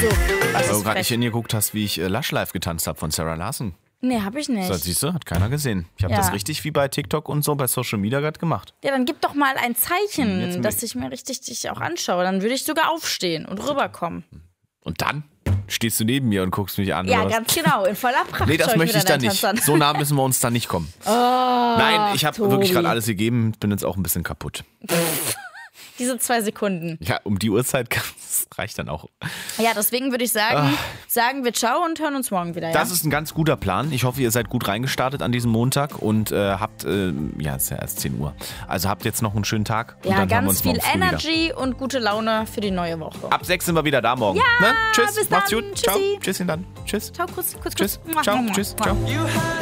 Also Weil du gerade nicht hingeguckt hast, wie ich Lush Live getanzt habe von Sarah Larson. Nee, hab ich nicht. So, siehst du, hat keiner gesehen. Ich habe Ja. das richtig wie bei TikTok und so bei Social Media gerade gemacht. Ja, dann gib doch mal ein Jetzt Zeichen, mit- dass ich mir richtig dich auch anschaue. Dann würde ich sogar aufstehen und rüberkommen. Und dann stehst du neben mir und guckst mich an. Ja, oder was? ganz genau. In voller Pracht. Nee, das schau möchte mir ich dann deinen nicht. Tanz an. So nah müssen wir uns dann nicht kommen. Nein, ich habe Tobi. wirklich gerade alles gegeben. Bin jetzt auch ein bisschen kaputt. Diese 2 Sekunden. Ja, um die Uhrzeit, das reicht dann auch. Ja, deswegen würde ich sagen wir ciao und hören uns morgen wieder. Ja? Das ist ein ganz guter Plan. Ich hoffe, ihr seid gut reingestartet an diesem Montag und habt, ja, es ist ja erst 10 Uhr. Also habt jetzt noch einen schönen Tag. Und Ja, dann haben wir ganz uns viel morgen früh Energy und gute Laune für die neue Woche. Ab 6 sind wir wieder da morgen. Ja, ne? Tschüss, bis macht's dann. gut. Ciao. Tschüssi. Tschüsschen dann. Tschüss. Ciao, Kuss. Tschüss. Ciao. Tschüss. Ciao.